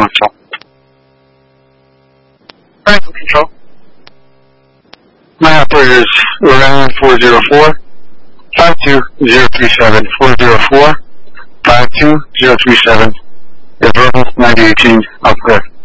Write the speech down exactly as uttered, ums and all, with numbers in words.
control. Triangle control. My operator is Orion four zero four, five two zero three seven, four zero four, five two zero three seven. Your verbal ninety eighteen, out clear.